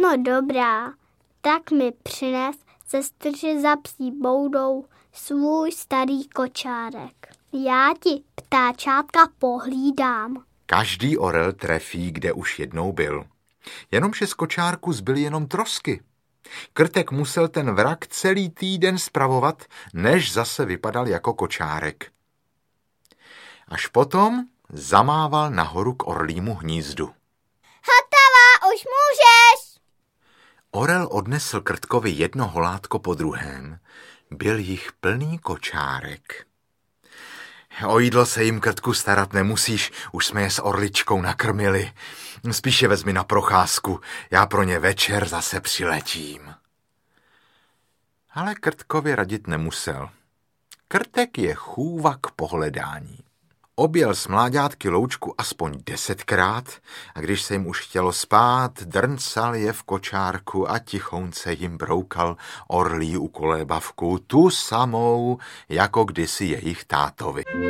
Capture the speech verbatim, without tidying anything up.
mámo dobrá, tak mi přines ze strže za psí boudou svůj starý kočárek. Já ti ptáčátka pohlídám. Každý orel trefí, kde už jednou byl. Jenomže z kočárku zbyly jenom trosky. Krtek musel ten vrak celý týden spravovat, než zase vypadal jako kočárek. Až potom zamával nahoru k orlímu hnízdu. Hotová, už můžeš! Orel odnesl Krtkovi jedno holátko po druhém. Byl jich plný kočárek. O jídlo se jim, Krtku, starat nemusíš, už jsme je s orličkou nakrmili. Spíš je vezmi na procházku, já pro ně večer zase přiletím. Ale Krtkovi radit nemusel. Krtek je chůva k pohledání. Objel s mláďátky loučku aspoň desetkrát a když se jim už chtělo spát, drncal je v kočárku a tichounce jim broukal orlí ukolébavku, tu samou, jako kdysi jejich tátovi.